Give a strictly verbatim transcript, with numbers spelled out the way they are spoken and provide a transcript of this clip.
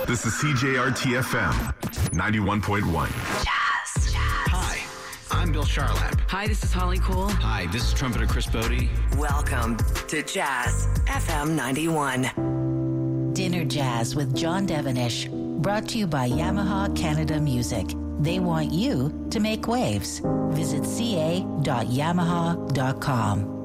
This is C J R T F M ninety-one point one. Jazz. Jazz. Hi, I'm Bill Charlap. Hi, this is Holly Cole. Hi, this is trumpeter Chris Bodie. Welcome to Jazz F M ninety-one. Dinner Jazz with John Devenish. Brought to you by Yamaha Canada Music. They want you to make waves. Visit c a dot yamaha dot com.